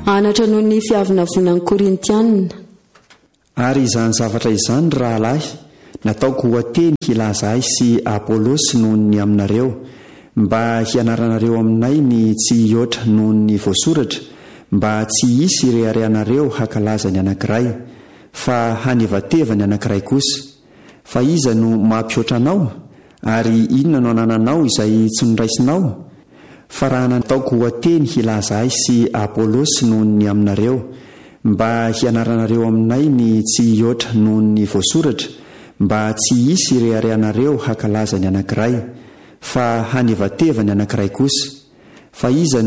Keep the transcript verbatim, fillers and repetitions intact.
anatra noho ny fiavina vonan'ny Korintianina. Ary izany zavatra izany raha lahy nataoko ho ateny hilaza ahy sy Apolosy noho ny aminareo, mba hianaranareo aminay ny tsy hioatra noho ny voasoratra, mba tsy hisy ireharehanareo hakalaza ny anankiray, fa hanevatevany anankiray kosa. Fa iza no mampihoatra anao? Ary inona no anananao izay tsy noraisinao? Fa raha nataoko ho ateny hilaza ahy sy Apolosy noho ny aminareo, mba hianaranareo aminay ny tsy hioatra noho ny voasoratra, mba tsy hisy ireharehanareo hakalaza ny anankiray, fa hanevatevany anankiray kosa. Fa iza